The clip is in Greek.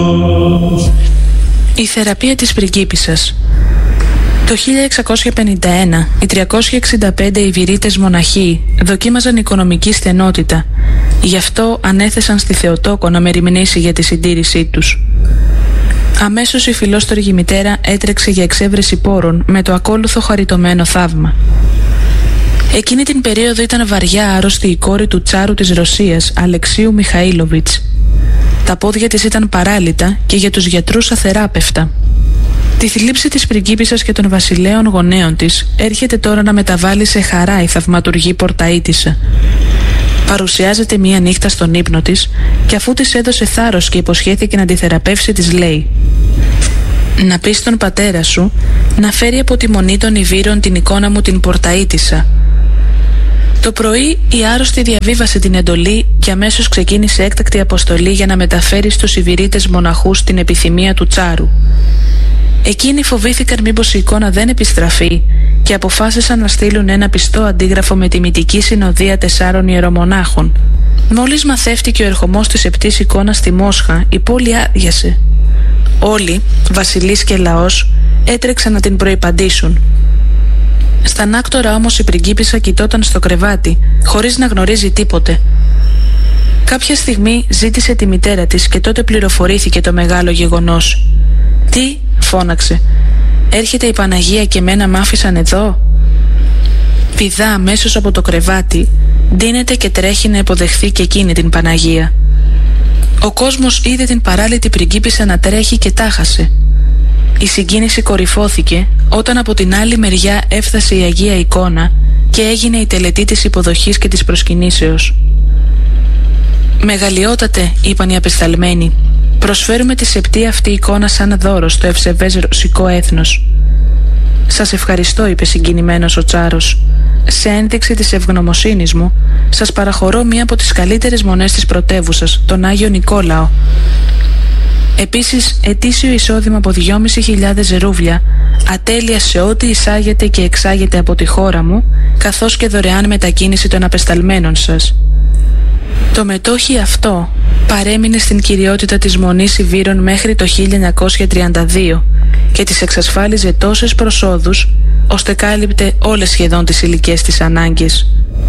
Η θεραπεία της πριγκίπισσας. Το 1651 οι 365 Ιβηρίτες μοναχοί δοκίμαζαν οικονομική στενότητα, γι' αυτό ανέθεσαν στη Θεοτόκο να μεριμνήσει για τη συντήρησή τους. Αμέσως η φιλόστοργη μητέρα έτρεξε για εξέβρεση πόρων με το ακόλουθο χαριτωμένο θαύμα. Εκείνη την περίοδο ήταν βαριά άρρωστη η κόρη του τσάρου της Ρωσίας, Αλεξίου Μιχαήλοβιτς. Τα πόδια της ήταν παράλυτα και για τους γιατρούς αθεράπευτα. Τη θλίψη της πριγκίπισσας και των βασιλέων γονέων της έρχεται τώρα να μεταβάλει σε χαρά η θαυματουργή Πορταΐτισσα. Παρουσιάζεται μία νύχτα στον ύπνο της και αφού της έδωσε θάρρος και υποσχέθηκε να τη θεραπεύσει, της λέει: «Να πεις στον πατέρα σου να φέρει από τη μονή των Ιβύρων την εικόνα μου την Πορταΐτισσα». Το πρωί η άρρωστη διαβίβασε την εντολή και αμέσως ξεκίνησε έκτακτη αποστολή για να μεταφέρει στους Ιβηρίτες μοναχούς την επιθυμία του τσάρου. Εκείνοι φοβήθηκαν μήπως η εικόνα δεν επιστραφεί και αποφάσισαν να στείλουν ένα πιστό αντίγραφο με τη μυτική συνοδεία 4 ιερομονάχων. Μόλις μαθεύτηκε ο ερχομός της επτής εικόνας στη Μόσχα, η πόλη άδειασε. Όλοι, βασιλείς και λαός, έτρεξαν να την προϋπαντήσουν. Στα άκτορα όμως η πριγκίπισσα κοιτόταν στο κρεβάτι, χωρίς να γνωρίζει τίποτε. Κάποια στιγμή ζήτησε τη μητέρα της και τότε πληροφορήθηκε το μεγάλο γεγονός. «Τι?» φώναξε. «Έρχεται η Παναγία και μένα μ' άφησαν εδώ?» Πηδά αμέσως από το κρεβάτι, ντύνεται και τρέχει να υποδεχθεί και εκείνη την Παναγία. Ο κόσμος είδε την παράλυτη πριγκίπισσα να τρέχει και τάχασε. Η συγκίνηση κορυφώθηκε όταν από την άλλη μεριά έφτασε η Αγία Εικόνα και έγινε η τελετή της υποδοχής και της προσκυνήσεως. «Μεγαλειότατε», είπαν οι απεσταλμένοι, «προσφέρουμε τη σεπτή αυτή εικόνα σαν δώρο στο ευσεβές ρωσικό έθνος». «Σας ευχαριστώ», είπε συγκινημένος ο τσάρος. «Σε ένδειξη της ευγνωμοσύνης μου, σας παραχωρώ μία από τις καλύτερες μονές της πρωτεύουσας, τον Άγιο Νικόλαο. Επίσης, ετήσιο εισόδημα από 2.500 ρούβλια, ατέλεια σε ό,τι εισάγεται και εξάγεται από τη χώρα μου, καθώς και δωρεάν μετακίνηση των απεσταλμένων σας». Το μετόχι αυτό παρέμεινε στην κυριότητα της Μονής Ιβύρων μέχρι το 1932 και της εξασφάλιζε τόσες προσόδους ώστε κάλυπτε όλες σχεδόν τις υλικές της ανάγκες.